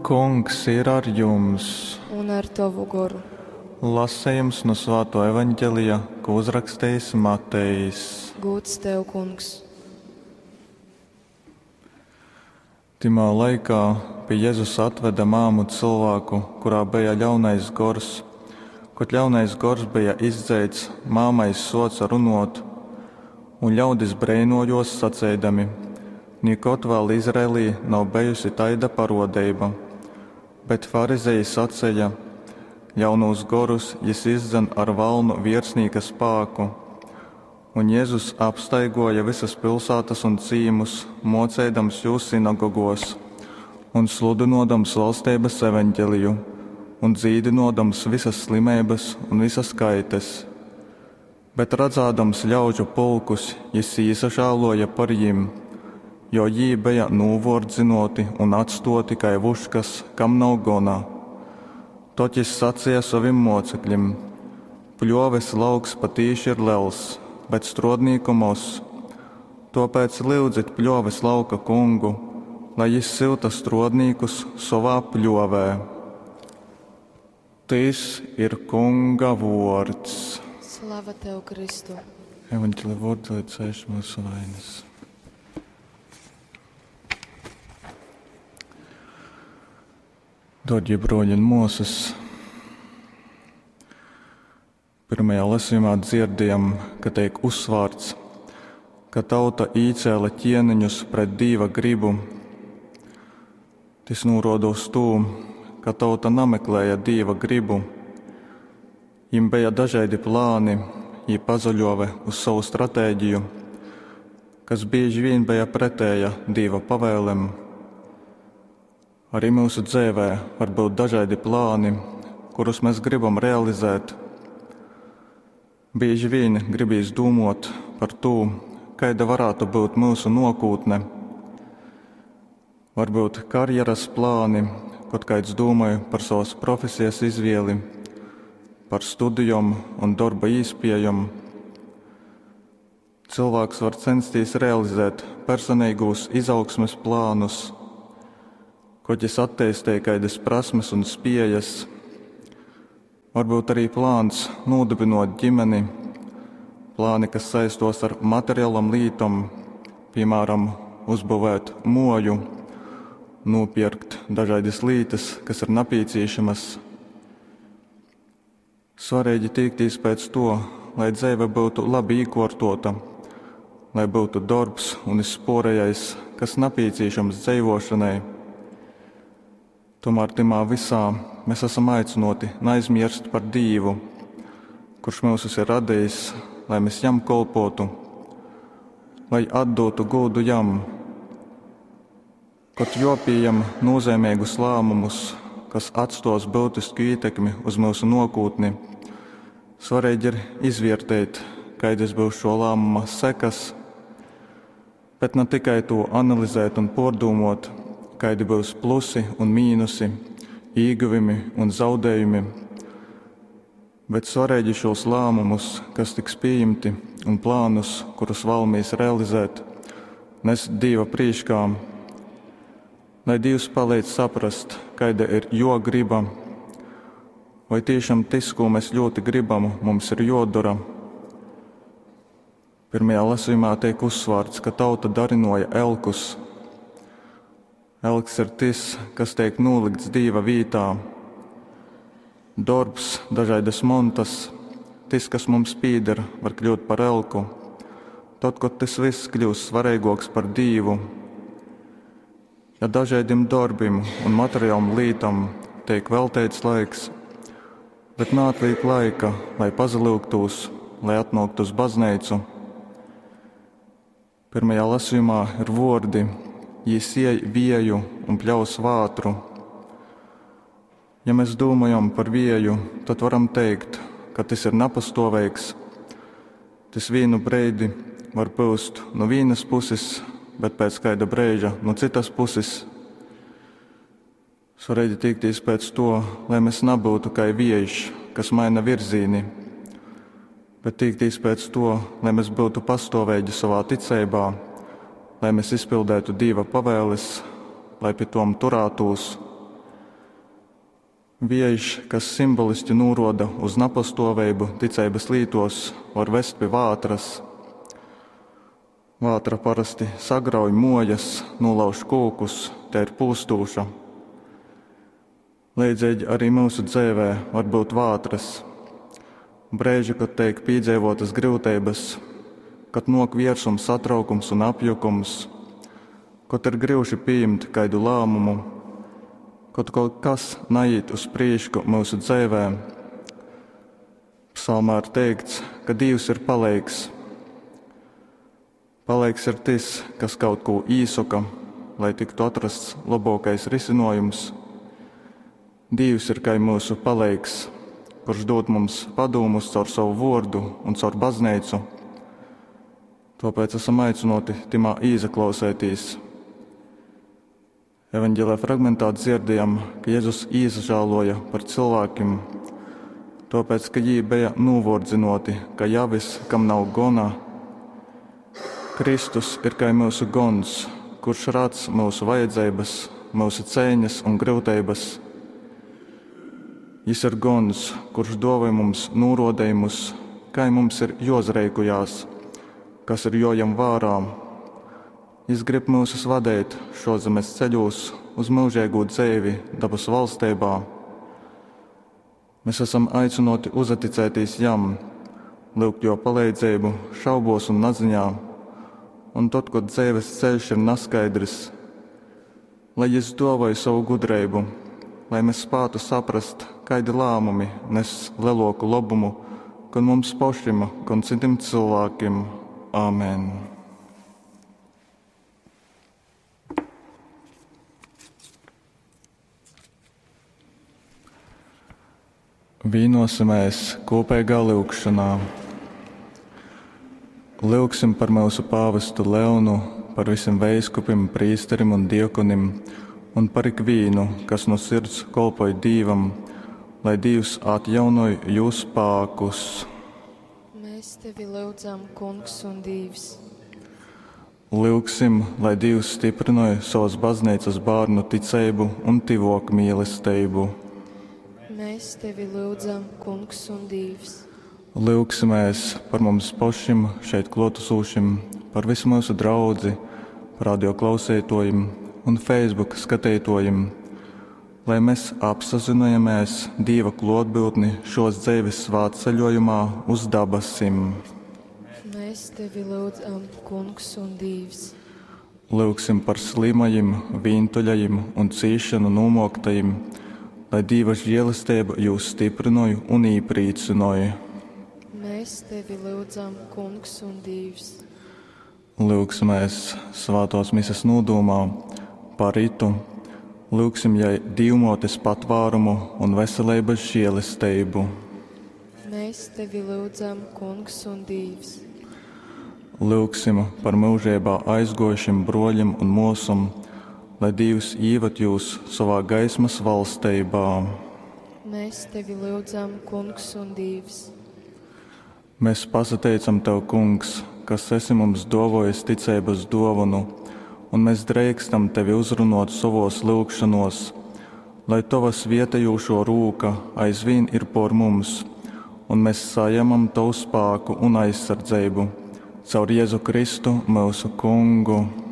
Kungs ir ar jums. Un ar tavu garu. Lasījums no Svētā evaņģēlija, ko uzrakstījis Matejs. Gods tev, Kungs. Timā laikā pie Jēzus atveda māmu cilvēku, kurā bija ļaunais gors. Kad ļaunais gors bija izdzēts, māmai soca runot, un ļaudis brēnojos sacēdami: Nikot vēl Izraēlī nav bijusi taida parodeiba. Bet farizeji sacēja: Ļaunos gorus jis izdzen ar valnu virsnīka spāku. Un Jēzus apstaigoja visas pilsētas un cīmus, mocēdams jūs sinagogos un sludinodams valstības evaņģeliju un dzīdinodams visas slimības un visas kaites. Bet redzādams ļaužu pulkus, jis īsašāloja par jim, jo jī bija nūvordzinoti un atstoti kai vuškas, kam nav gona. Tot jis sacīja savim mocekļim: Pļoves lauks patīši ir liels, bet strodnīku mos. Tāpēc lūdzit pļoves lauka kungu, lai jis silta strodnīkus savā pļovē. Tas ir kunga vārds. Slava tev, Kristu. Evaņģēlija vārds, lai dzēš mūsu vainas. Dārgie broļi un māsas, pirmajā lasījumā dzirdējām, ka tiek uzsvārts, ka tauta īcēla ķieniņus pret Dieva gribu. Tas norāda uz to, ka tauta nemeklēja Dieva gribu. Viņiem bija dažādi plāni, viņi pazaļoja uz savu stratēģiju, kas bieži vien bija pretēja Dieva pavēlēm. Arī mūsu dzīvē var būt dažādi plāni, kurus mēs gribam realizēt. Bieži vien gribīs domāt par to, kāda varētu būt mūsu nākotne. Varbūt karjeras plāni, kaut kāds domāja par savas profesijas izvēli, par studijām un darba izpējām. Cilvēks var censties realizēt personīgos izaugsmes plānus, ko es attīstīju kādas prasmes un spējas. Varbūt arī plāns nodibinot ģimeni, plāni, kas saistos ar materiālam lītam, piemēram, uzbūvēt moju, nopirkt dažādas lietas, kas ir nepieciešamas. Svarīgi tiekties pēc to, lai dzīve būtu labi iekārtota, lai būtu darbs un izsporējais, kas nepieciešams dzīvošanai. Tomēr timā visā mēs esam aicināti neaizmirst par Dievu, kurš mūs ir radījis, lai mēs jam kolpotu, lai atdotu godu jam. Kad jopījam nozīmīgus lēmumus, kas atstos būtisku ietekmi uz mūsu nākotni, svarīgi ir izvērtēt, kādas būs šo lēmumu sekas, bet ne tikai to analizēt un pārdomāt, kādi būs plusi un mīnusi, ieguvumi un zaudējumi, bet svarīgi šos lēmumus, kas tiks pieņemti, un plānus, kurus vēlamies realizēt, nes Dieva priekšā, lai Dievs palīdz saprast, kāda ir jo griba, vai tiešām tas, ko mēs ļoti gribam, mums ir jodara. Pirmajā lasījumā tiek uzsvārts, ka tauta darinoja elkus. Elks ir tas, kas tiek nolikts Dieva vietā. Darbs, dažādas montas, tas, kas mums pieder, var kļūt par elku. Tad, kad tas viss kļūst svarīgāks par Dievu, ja dažādiem darbiem un materiāliem lītam tiek veltīts laiks, bet neatliek laika, lai pazalūgtos, lai atnāktu uz baznīcu. Pirmajā lasījumā ir vārdi: Jis ej vieju un pļaus vātru. Ja mēs domājam par vieju, tad varam teikt, ka tas ir nepastāvīgs. Tas vienu brīdi var pūst no vienas puses, bet pēc kāda brīža no citas puses. Svarīgi tiekties pēc to, lai mēs nebūtu kā vējš, kas maina virzieni, bet tiekties pēc to, lai mēs būtu pastāvīgi savā ticībā, lai mēs izpildētu Dieva pavēles, lai pie tām turētos, Viež, kas simboliski nūroda uz napastoveibu ticības lītos, var vest pie vātras. Vātra parasti sagrauj mojas, nolauž kūkus, te ir pūstūša. Līdzīgi arī mūsu dzīvē var būt vātras. Brēži, kad tiek piedzīvotas grūtības, kad nok viersums, satraukums un apjukums, kad ir grūti pieņemt kādu lēmumu, kad kaut kas neiet uz priekšu mūsu dzīvē. Psalmā ir teikts, ka Dievs ir palīgs. Palīgs ir tas, kas kaut ko īsaka, lai tiktu atrasts labākais risinājums. Dievs ir kā mūsu palīgs, kurš dod mums padomus caur savu vārdu un caur baznīcu. Tāpēc esam aicināti timā īsaklausēties. Evaņģēlē fragmentā dzirdējam, ka Jēzus izžēloja par cilvēkiem, tāpēc, ka viņi bija novardzinoti, ka javis, kam nav gona. Kristus ir kā mūsu gons, kurš redz mūsu vajadzības, mūsu cīņas un grūtības. Viņš ir gons, kurš dāvā mums norādījumus, kā mums ir jāuzreikojās, kas ir jojam vārā. Viņš grib mūs vadīt šo zemes ceļos uz mūžīgu dzīvi dabas valstībā. Mēs esam aicināti uzticēties Jam, lūgt Jo palīdzību šaubos un naziņā, un tad, kad dzīves ceļš ir neskaidrs, lai Viņš dāvāja savu gudrību, lai mēs spētu saprast, kādi lēmumi nes lielāku labumu gan mums pašiem, gan citiem cilvēkiem. Āmen! Vienosimies kopīgā lūgšanā. Lūgsim par mūsu pāvestu Leonu, par visiem veiskupiem, prīsterim un diakonim, un par ikvienu, kas no sirds kalpoja Dievam, lai Dievs atjaunoja jūsu spēkus. Mēs tevi lūdzam, Kungs un Dievs. Lūgsim, lai Dievs stiprināja savas baznīcas bērnu ticību un tivok mīlestību. Mēs tevi lūdzam, Kungs un Dievs. Lūgsimies par mums pašiem šeit klātesošiem, par visu mūsu draudzi, par radio klausītājiem un Facebook skatītājiem, lai mēs apzināmies Dieva klātbūtni šos dzīves svētceļojumā uz dabasim. Mēs tevi lūdzam, Kungs un Dievs. Lūgsim par slimajiem, vientuļajiem un cīšanu nomoktajiem, lai Dieva žēlastība jūs stiprināja un īpriecināja. Mēs tevi lūdzam, Kungs un Dievs. Lūgsimies svētās misas nodomā par ritu. Lūgsim jai divmotes patvērumu un veselības žēlastību. Mēs tevi lūdzam, Kungs un Dievs. Lūgsim par mūžībā aizgojušiem broļiem un mūsam, lai Dievs ievad jūs savā gaismas valstībā. Mēs tevi lūdzam, Kungs un Dievs. Mēs pasateicam Tev, Kungs, kas esi mums dāvājis ticības dāvanu, un mēs drīkstam Tevi uzrunāt savos lūgšanos, lai Tavas vietējošo rūka aizvien ir por mums, un mēs saņemam Tavu spēku un aizsardzību caur Jēzu Kristu, mūsu Kungu.